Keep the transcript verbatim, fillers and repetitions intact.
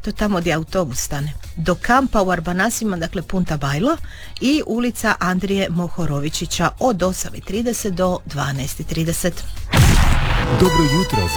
to je tamo gdje autobus stane, do kampa u Arbanasima, dakle Punta Bajlo, i ulica Andrije Mohorovičića od osam i trideset do dvanaest i trideset. Dobro jutro.